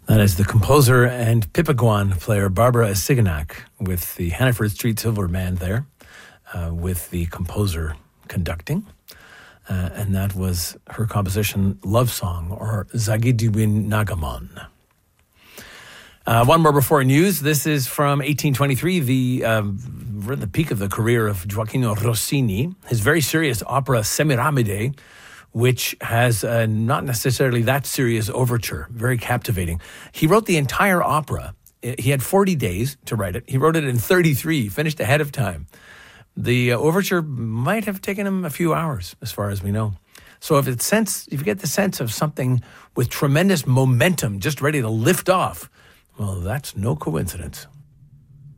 That is the composer and Pipiguan player Barbara Siganak with the Hannaford Street Silver Band there, with the composer conducting. And that was her composition, Love Song, or Zagidiwin Nagamon. One more before news. This is from 1823, we're at the peak of the career of Gioacchino Rossini. His very serious opera Semiramide, which has not necessarily that serious overture, very captivating. He wrote the entire opera. He had 40 days to write it. He wrote it in 33, finished ahead of time. The overture might have taken him a few hours, as far as we know. So if you get the sense of something with tremendous momentum, just ready to lift off, well, that's no coincidence.